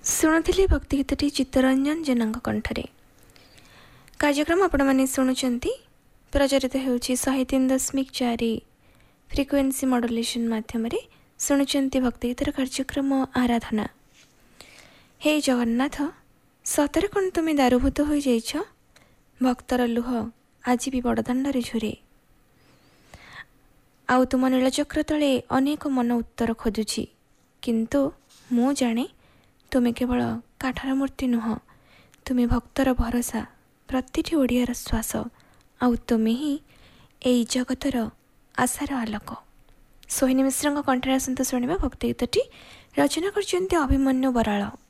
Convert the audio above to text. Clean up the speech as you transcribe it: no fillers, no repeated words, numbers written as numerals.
ଶୁଣୁଥିଲି ଭକ୍ତି ଗୀତଟି ଚିତ୍ତରଞ୍ଜନ ଜେନାଙ୍କ କଣ୍ଠରେ। କାର୍ଯ୍ୟକ୍ରମ ଆପଣମାନେ ଶୁଣୁଛନ୍ତି, ପ୍ରଚାରିତ ହେଉଛି 103.4 ଫ୍ରିକ୍ୱେନ୍ସି ମଡୁଲେସନ୍ ମାଧ୍ୟମରେ। ଶୁଣୁଛନ୍ତି ଭକ୍ତି ଗୀତର କାର୍ଯ୍ୟକ୍ରମ ଆରାଧନା। ହେ ଜଗନ୍ନାଥ, ସତରେ କ'ଣ ତୁମେ ଦାରୁଭୂତ ହୋଇଯାଇଛ? ଭକ୍ତର ଲୁହ ଆଜି ବି ବଡ଼ଦାଣ୍ଡରେ ଝୁରେ। ଆଉ ତୁମ ନୀଳଚକ୍ର ତଳେ ଅନେକ ମନ ଉତ୍ତର ଖୋଜୁଛି, କିନ୍ତୁ ମୁଁ ଜାଣେ ତୁମେ କେବଳ କାଠର ମୂର୍ତ୍ତି ନୁହଁ, ତୁମେ ଭକ୍ତର ଭରସା, ପ୍ରତିଟି ଓଡ଼ିଆର ଶ୍ୱାସ, ଆଉ ତୁମେ ହିଁ ଏଇ ଜଗତର ଆଶାର ଆଲୋକ। ସୋହିନୀ ମିଶ୍ରଙ୍କ କଣ୍ଠରେ ଆସନ୍ତୁ ଶୁଣିବା ଭକ୍ତି ଗୀତଟି। ରଚନା କରିଛନ୍ତି ଅଭିମନ୍ୟୁ ବରାଳ।